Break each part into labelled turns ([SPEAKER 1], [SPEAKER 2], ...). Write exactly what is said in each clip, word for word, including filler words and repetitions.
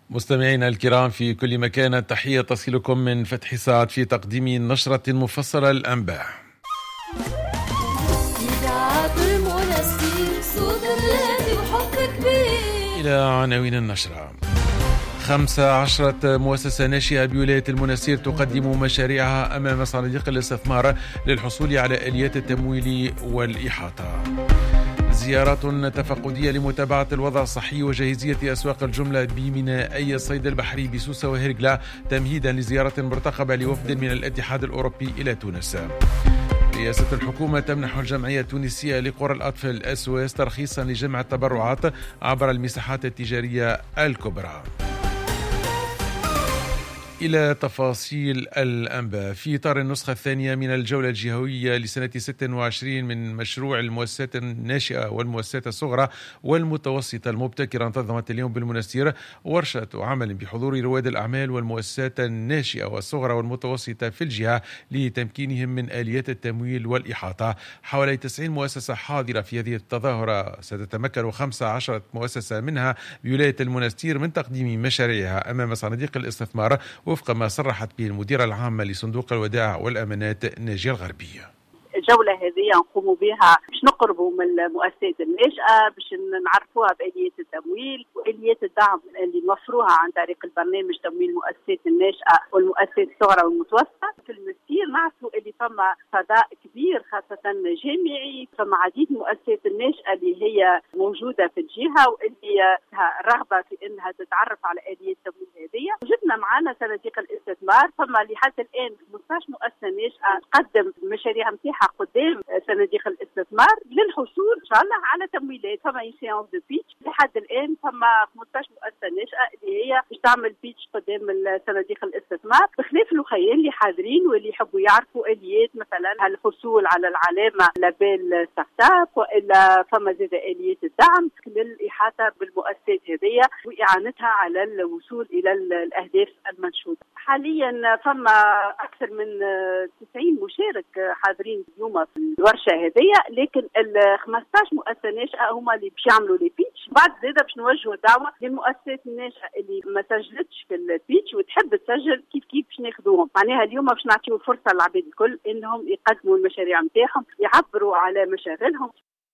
[SPEAKER 1] مستمعينا الكرام في كل مكان، تحية تصلكم من فتح سعد في تقديم نشرة مفصلة الأنباء. إلى عناوين النشرة. خمس عشرة مؤسسة ناشئة بولاية المنستير تقدم مشاريعها أمام صناديق الاستثمار للحصول على آليات التمويل والإحاطة. زيارات تفقدية لمتابعة الوضع الصحي وجاهزية أسواق الجملة بميناء الصيد البحري بسوسة وهرقلة تمهيدا لزيارة مرتقبة لوفد من الاتحاد الأوروبي إلى تونس. رئاسة الحكومة تمنح الجمعية التونسية لقرى الأطفال إس أو إس ترخيصا لجمع التبرعات عبر المساحات التجارية الكبرى. إلى تفاصيل الأنباء. في إطار النسخة الثانية من الجولة الجهوية لسنة ستة وعشرين من مشروع المؤسسات الناشئة والمؤسسات الصغرى والمتوسطة المبتكرة، انتظمت اليوم بالمنستير ورشة عمل بحضور رواد الأعمال والمؤسسات الناشئة والصغرى والمتوسطة في الجهة لتمكينهم من آليات التمويل والإحاطة. حوالي تسعين مؤسسة حاضرة في هذه التظاهرة. ستتمكن خمس عشرة مؤسسة منها بولاية المنستير من تقديم مشاريعها أمام صناديق الاستثمار وفق ما صرحت به المديرة العامة لصندوق الودائع والأمانات ناجية الغربية.
[SPEAKER 2] الجولة هذه نقوموا بها باش نقربوا من المؤسسات الناشئة، باش نعرفوها بآليات التمويل وآليات الدعم اللي نوفروها عن طريق البرنامج تمويل المؤسسات الناشئة والمؤسسات الصغرى والمتوسطة. في المسير نعرفوا اللي فما فضاء كبير خاصة جامعي، فما عديد المؤسسات الناشئة اللي هي موجودة في الجهة واللي لها رغبة في انها تتعرف على آليات التمويل هذه. وجدنا معنا صناديق الاستثمار، فما لحد الآن خمسطاش مؤسسة ناشئة تقدم المشاريع نتاعها قدام صناديق الاستثمار للحصول ان شاء الله على تمويلات. فما سيونس دو بيتش لحد الان، فما خمسطاش مؤسسه ناشئه اللي هي باش تعمل بيتش قدام صناديق الاستثمار، بخلاف الاخرين اللي حاضرين واللي يحبوا يعرفوا اليات مثلا الحصول على العلامه لابيل ستارت اب، والا فما زاد اليات الدعم للاحاطه بالمؤسسات هذه واعانتها على الوصول الى الاهداف المنشوده. حاليا فما اكثر من تسعين مشارك حاضرين اليوم في الورشه هذه، لكن ال خمسطاش مؤسسه ناشئه هما اللي باش يعملوا لي بيتش. بعد زاده باش نوجهوا دعوه للمؤسسات الناشئه اللي ما سجلتش في البيتش وتحب تسجل، كيف كيف باش ناخذوهم. معناها اليوم باش نعطيو الفرصه للعباد الكل انهم يقدموا المشاريع نتاعهم، يعبروا على مشاغلهم.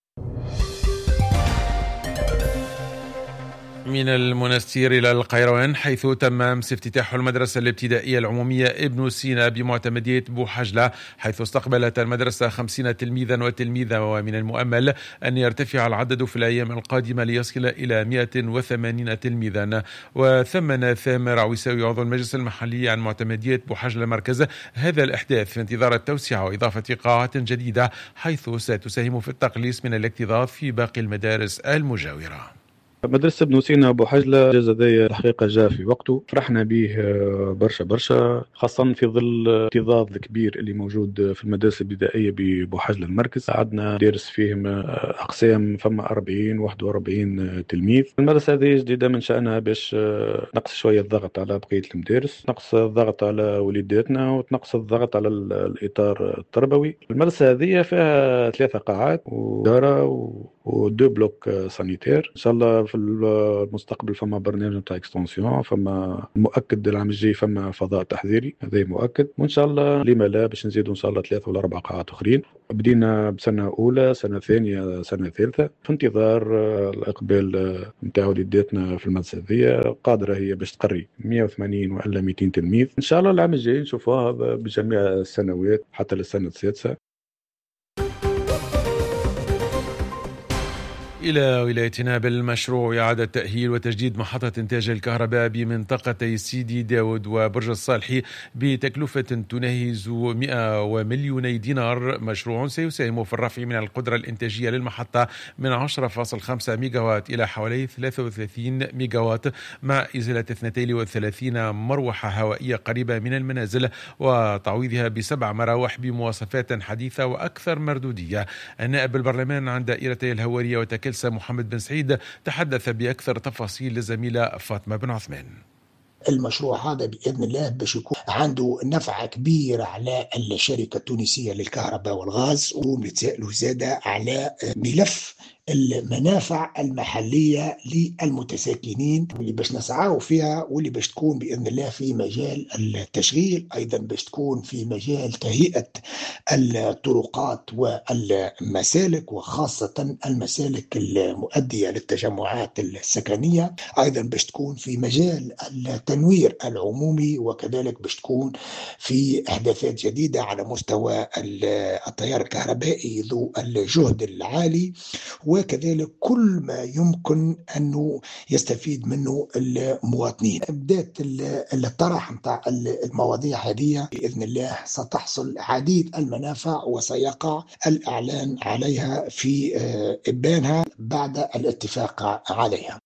[SPEAKER 1] من المنستير إلى القيروان، حيث تم أمس افتتاح المدرسة الابتدائية العمومية ابن سينا بمعتمدية بوحجلة، حيث استقبلت المدرسة خمسين تلميذا وتلميذة، ومن المؤمل أن يرتفع العدد في الأيام القادمة ليصل إلى مئة وثمانين تلميذا. وثمن ثامر عويساوي عضو المجلس المحلي عن معتمدية بوحجلة مركز هذا الإحداث في انتظار التوسعة وإضافة قاعات جديدة، حيث ستساهم في التقليص من الاكتظاظ في باقي المدارس المجاورة.
[SPEAKER 3] مدرسة ابن سينا بوحجلة جاز ذي الحقيقة جاء في وقته، فرحنا به برشا برشا، خاصة في ظل اكتظاظ الكبير اللي موجود في المدارس الابتدائية ببوحجلة المركز. عندنا دارس فيهم أقسام فما أربعين واحد وأربعين تلميذ. المدرسة هذه جديدة من شأنها باش نقص شوية الضغط على بقية المدارس، نقص الضغط على وليداتنا وتنقص الضغط على الإطار التربوي. المدرسة هذه فيها ثلاثة قاعات ودارة ودو بلوك سانيتير. إن شاء الله في المستقبل فما برنامج نتاع اكستنسيون، فما مؤكد العام الجاي فما فضاء تحذيري، هذا مؤكد. وإن شاء الله لما لا باش نزيدوا إن شاء الله ثلاثة ولا أربع قاعات أخرين. بدينا بسنة أولى، سنة ثانية، سنة ثالثة، في انتظار الإقبال نتاع وليداتنا في المدرسة هذه. قادرة هي باش تقري مئة وثمانين ولا مئتين تلميذ. إن شاء الله العام الجاي نشوفوها بجميع السنوات حتى للسنة السادسة.
[SPEAKER 1] إلى ولايتنا بالمشروع إعادة تأهيل وتجديد محطة إنتاج الكهرباء بمنطقتي سيدي داود وبرج الصالحي بتكلفة تناهز مئة ومليوني دينار. مشروع سيساهم في الرفع من القدرة الإنتاجية للمحطة من عشرة فاصلة خمسة ميجاوات إلى حوالي ثلاثة وثلاثين ميجاوات، مع إزالة اثنتين وثلاثين مروحة هوائية قريبة من المنازل وتعويضها بسبع مراوح بمواصفات حديثة وأكثر مردودية. النائب البرلمان عن دائرتي الهوارية وتكلسة محمد بن سعيد تحدث بأكثر تفاصيل للزميلة فاطمة بن عثمان.
[SPEAKER 4] المشروع هذا بإذن الله باش يكون عنده نفع كبير على الشركة التونسية للكهرباء والغاز، ونتسائلوا زادة على ملف المنافع المحلية للمتساكنين اللي باش نسعاو فيها، واللي باش تكون بإذن الله في مجال التشغيل، أيضا باش تكون في مجال تهيئة الطرقات والمسالك، وخاصة المسالك المؤدية للتجمعات السكنية، أيضا باش تكون في مجال التنوير العمومي، وكذلك باش تكون في إحداثات جديدة على مستوى التيار الكهربائي ذو الجهد العالي، وكذلك كل ما يمكن أنه يستفيد منه المواطنين. بدأت الطرح نتاع المواضيع هذه بإذن الله ستحصل عديد المنافع، وسيقع الإعلان عليها في إبانها بعد الاتفاق عليها.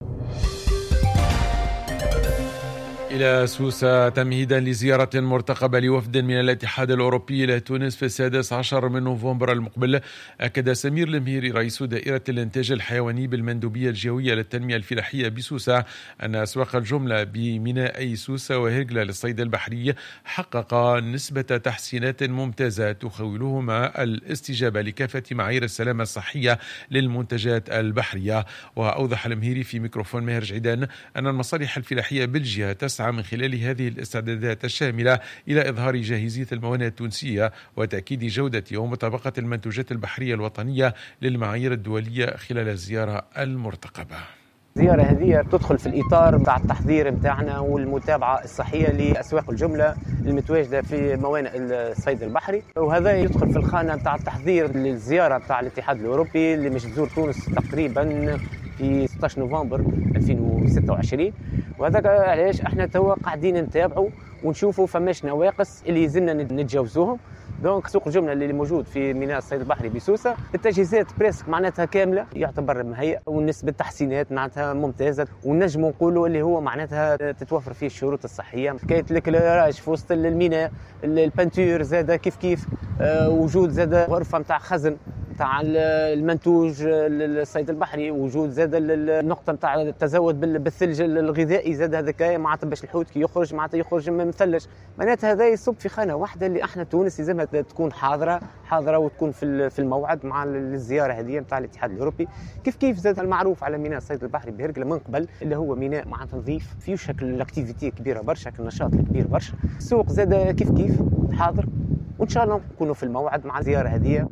[SPEAKER 1] إلى سوسة تمهيدا لزيارة مرتقبة لوفد من الاتحاد الأوروبي إلى تونس في السادس عشر من نوفمبر المقبل. أكد سمير المهيري رئيس دائرة الإنتاج الحيواني بالمندوبية الجوية للتنمية الفلاحية بسوسة أن أسواق الجملة بميناء سوسة وهرقلة للصيد البحري حقق نسبة تحسينات ممتازة تخولهما الاستجابة لكافة معايير السلامة الصحية للمنتجات البحرية. وأوضح المهيري في ميكروفون ماهر جعيدان أن المصالح الفلاحية بالجهة تسعى من خلال هذه الاستعدادات الشاملة إلى إظهار جاهزية الموانئ التونسية وتأكيد جودة ومطابقة المنتوجات البحرية الوطنية للمعايير الدولية خلال الزيارة المرتقبة.
[SPEAKER 5] الزيارة هذه تدخل في الإطار متاع التحضير متاعنا والمتابعة الصحية لأسواق الجملة المتواجدة في موانئ الصيد البحري، وهذا يدخل في الخانة متاع التحضير للزيارة متاع الاتحاد الأوروبي اللي مش تزور تونس تقريبا في ستة عشر نوفمبر ألفين وستة وعشرين. وهذا علاش احنا توا قاعدين نتابعوا ونشوفوا فماش نواقص اللي يزلنا نتجاوزوهم. دونك سوق الجمله اللي موجود في ميناء الصيد البحري بسوسه التجهيزات بريسك معناتها كامله، يعتبر مهيئ، والنسبه التحسينات معناتها ممتازه، ونجم نقولوا اللي هو معناتها تتوفر فيه الشروط الصحيه. حكايه الكلاراج في وسط الميناء، البانتور زاده كيف كيف، أه وجود زاده غرفه نتاع خزن تاع المنتوج الصيد البحري، وجود زاد النقطه نتاع التزود بالثلج الغذائي زاد هذاك معناتها باش الحوت كي يخرج معناتها يخرج مثلج. معناتها هذا يصب في خانه واحده اللي احنا تونس لازمها تكون حاضره حاضره وتكون في في الموعد مع الزياره هذه نتاع الاتحاد الاوروبي. كيف كيف زاد المعروف على ميناء الصيد البحري بهرقلة من قبل اللي هو ميناء معناتها نظيف فيه شكل الاكتيفيتي كبيره برشا، النشاط كبير برشا. السوق زاد كيف كيف حاضر، وان شاء الله نكونوا في الموعد مع الزياره هذه.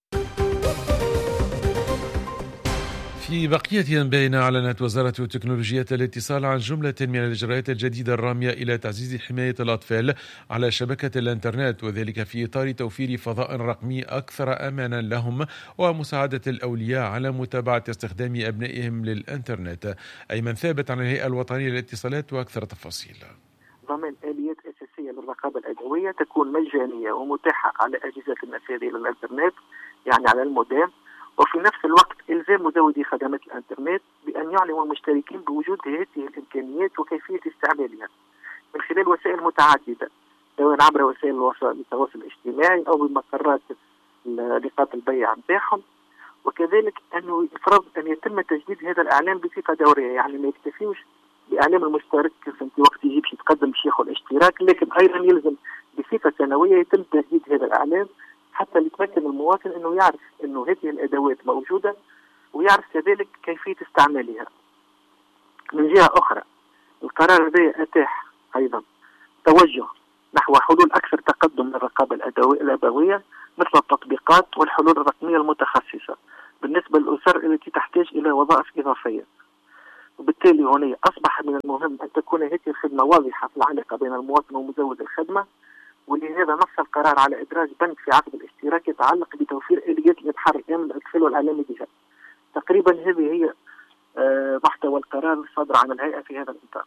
[SPEAKER 1] في بقية أنبائنا، أعلنت وزارة التكنولوجيا الاتصال عن جملة من الإجراءات الجديدة الرامية إلى تعزيز حماية الأطفال على شبكة الإنترنت، وذلك في إطار توفير فضاء رقمي أكثر أمانا لهم ومساعدة الأولياء على متابعة استخدام أبنائهم للإنترنت. أيمن ثابت عن الهيئة الوطنية للاتصالات وأكثر تفاصيل.
[SPEAKER 6] ضمن آليات أساسية للرقابة الأدوية تكون مجانية ومتاحة على أجهزة المساري للإنترنت، يعني على المودام، وفي نفس الوقت إلزام مزودي خدمات الإنترنت بأن يعلموا المشتركين بوجود هذه الإمكانيات وكيفية استعمالها من خلال وسائل متعددة، سواء عبر وسائل التواصل الاجتماعي أو بمقرات نقاط البيع نتاعهم. وكذلك أنه يفرض أن يتم تجديد هذا الإعلان بصفة دورية، يعني ما يكتفيوش بإعلام المشترك في وقت يجيب يتقدم باش ياخذ الاشتراك، لكن أيضا يلزم بصفة سنوية يتم تجديد هذا الإعلان حتى يتمكن المواطن أنه يعرف أنه هذه الأدوات موجودة ويعرف كذلك كيفية استعمالها. من جهة أخرى القرار هذا أتاح أيضا توجه نحو حلول أكثر تقدم للرقابة الأبوية مثل التطبيقات والحلول الرقمية المتخصصة بالنسبة للأسر التي تحتاج إلى وظائف إضافية. وبالتالي هنا أصبح من المهم أن تكون هذه الخدمة واضحة في العلاقة بين المواطن ومزود الخدمة، ولهذا نص القرار على إدراج بند في عقد الاشتراك يتعلق بتوفير آليات الإبحار الآمن للأطفال والإعلام بها. تقريبا هذه هي محتوى القرار الصادر عن الهيئة في هذا الإطار.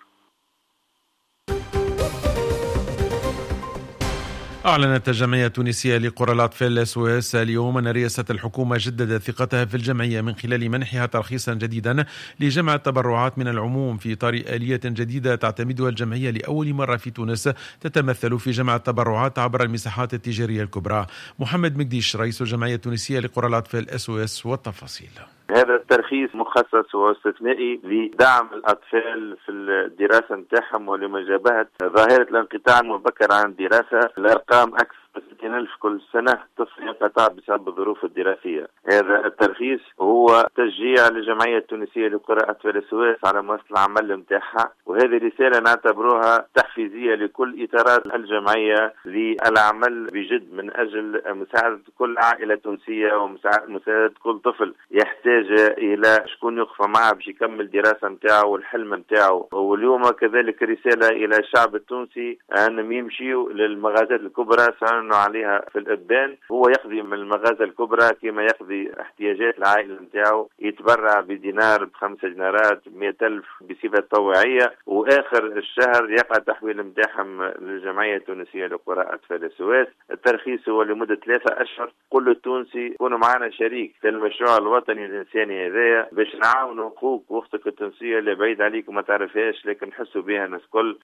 [SPEAKER 1] أعلنت الجمعية التونسية لقرى الأطفال إس أو إس اليوم أن رئاسة الحكومة جددت ثقتها في الجمعية من خلال منحها ترخيصا جديدا لجمع التبرعات من العموم في إطار آلية جديدة تعتمدها الجمعية لأول مرة في تونس، تتمثل في جمع التبرعات عبر المساحات التجارية الكبرى. محمد مقديش رئيس الجمعية التونسية لقرى الأطفال إس أو إس والتفاصيل.
[SPEAKER 7] هذا الترخيص مخصص واستثنائي لدعم الأطفال في الدراسة نتاعهم ولمجابهة ظاهرة الانقطاع المبكر عن الدراسة. الأرقام أكثر من وثلاثين ألف كل سنة طفل ينقطع بسبب الظروف الدراسية. هذا الترخيص هو تشجيع للجمعية التونسية لقراءة فلسويس على مواصلة العمل متاعها، وهذه رسالة نعتبروها تحفيزية لكل إطارات الجمعية للعمل بجد من أجل مساعدة كل عائلة تونسية ومساعدة كل طفل يحتاج إلى شكون يقف معه باش يكمل دراسة متاعه والحلم متاعه. واليوم كذلك رسالة إلى الشعب التونسي أنهم يمشيوا للمغازات الكبرى سألنا عليها في الإبان، هو يقضي من المغازة الكبرى كما يقضي احتياجات العائلة متاعه، يتبرع بدينار بخمسة دينارات بمئة ألف بصفة طوعية، وآخر الشهر يقع تحويل متاعهم للجمعية التونسية لقراءة فلسويس. الترخيص هو لمدة ثلاثة أشهر. كل تونسي يكونوا معنا شريك في المشروع الوطني الإنساني هذايا باش نعاونوا أخوك وأختك التونسية اللي بعيد عليك وما تعرفهاش لكن نحسوا بها الناس كل.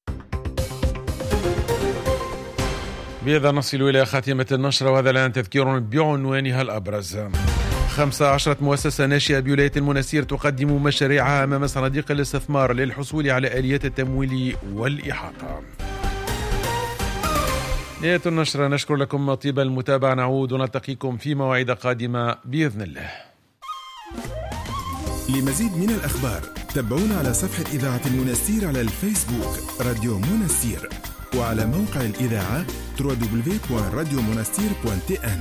[SPEAKER 1] بهذا نصل إلى خاتمة النشرة، وهذا الآن تذكير بعنوانها الأبرز. خمسة عشرة مؤسسة ناشئة بولاية المنستير تقدم مشاريعها أمام صناديق الاستثمار للحصول على آليات التمويل والإحاطة. نهاية النشرة، نشكر لكم طيب المتابعة، نعود ونلتقيكم في مواعيد قادمة بإذن الله.
[SPEAKER 8] لمزيد من الأخبار تابعونا على صفحة إذاعة المنستير على الفيسبوك راديو منستير، وعلى موقع الإذاعة دبليو دبليو دبليو دوت راديو منستير دوت تي إن.